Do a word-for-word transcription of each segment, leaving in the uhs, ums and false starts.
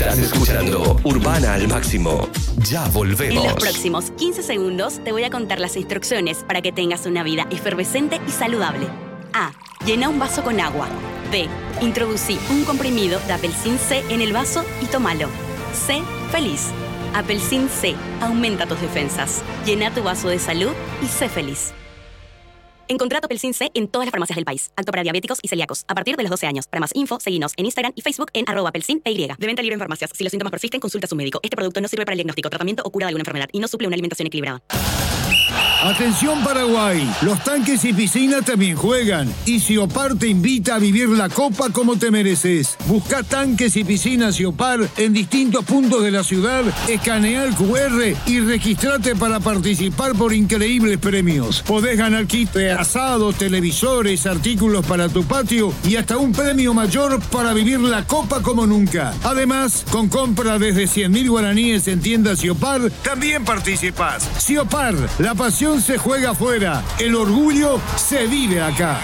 Estás escuchando Urbana al Máximo. Ya volvemos. En los próximos quince segundos te voy a contar las instrucciones para que tengas una vida efervescente y saludable. A. Llena un vaso con agua. B. Introducí un comprimido de Apelsin C en el vaso y tómalo. C. Feliz. Apelsin C. Aumenta tus defensas. Llena tu vaso de salud y sé feliz. Encontrá Apelsin C en todas las farmacias del país. Apto para diabéticos y celíacos. A partir de los doce años. Para más info, seguinos en Instagram y Facebook en arroba apelsin py. De venta libre en farmacias. Si los síntomas persisten, consulta a su médico. Este producto no sirve para el diagnóstico, tratamiento o cura de alguna enfermedad y no suple una alimentación equilibrada. Atención Paraguay, los tanques y piscinas también juegan y Siopar te invita a vivir la copa como te mereces. Busca tanques y piscinas Siopar en distintos puntos de la ciudad, escanea el cu erre y registrate para participar por increíbles premios. Podés ganar kit de asados, televisores, artículos para tu patio y hasta un premio mayor para vivir la copa como nunca. Además, con compra desde cien mil guaraníes en tiendas Siopar, también participás. Siopar, la pasión se juega afuera, el orgullo se vive acá.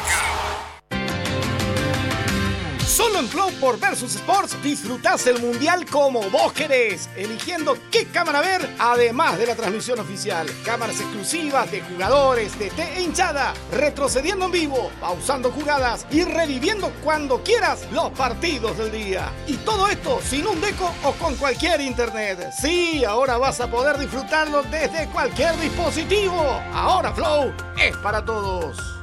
Solo en Flow por Versus Sports disfrutás el Mundial como vos querés, eligiendo qué cámara ver, además de la transmisión oficial. Cámaras exclusivas de jugadores, D T e hinchada, retrocediendo en vivo, pausando jugadas y reviviendo cuando quieras los partidos del día. Y todo esto sin un deco o con cualquier internet. Sí, ahora vas a poder disfrutarlo desde cualquier dispositivo. Ahora Flow es para todos.